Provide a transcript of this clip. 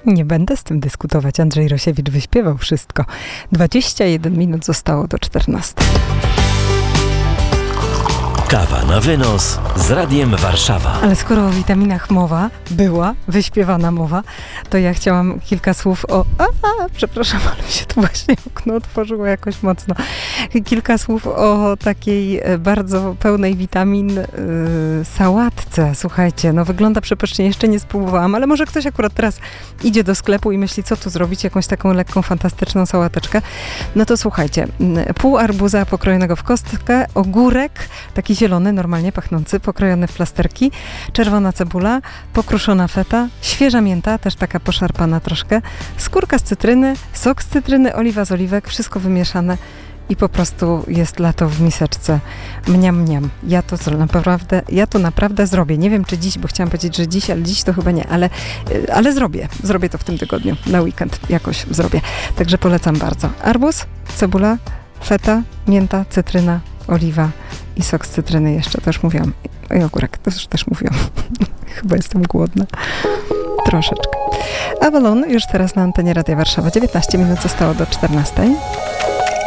Nie będę z tym dyskutować. Andrzej Rosiewicz wyśpiewał wszystko. 21 minut zostało do 14. Kawa na wynos z Radiem Warszawa. Ale skoro o witaminach mowa była, wyśpiewana mowa, to ja chciałam kilka słów o... przepraszam, ale mi się tu właśnie okno otworzyło jakoś mocno. Kilka słów o takiej bardzo pełnej witamin sałatce. Słuchajcie, no wygląda przepysznie, jeszcze nie spróbowałam, ale może ktoś akurat teraz idzie do sklepu i myśli, co tu zrobić, jakąś taką lekką, fantastyczną sałateczkę. No to słuchajcie, pół arbuza pokrojonego w kostkę, ogórek, taki zielony, normalnie pachnący, pokrojony w plasterki, czerwona cebula, pokruszona feta, świeża mięta, też taka poszarpana troszkę, skórka z cytryny, sok z cytryny, oliwa z oliwek, wszystko wymieszane i po prostu jest lato w miseczce. Mniam, mniam. Ja to naprawdę zrobię. Nie wiem, czy dziś, bo chciałam powiedzieć, że dziś, ale dziś to chyba nie, ale zrobię. Zrobię to w tym tygodniu. Na weekend jakoś zrobię. Także polecam bardzo. Arbuz, cebula, feta, mięta, cytryna, oliwa i sok z cytryny jeszcze, to już mówiłam. I ogórek, to już też mówiłam. Chyba jestem głodna. Troszeczkę. Avalon już teraz na antenie Radia Warszawa. 19 minut zostało do 14.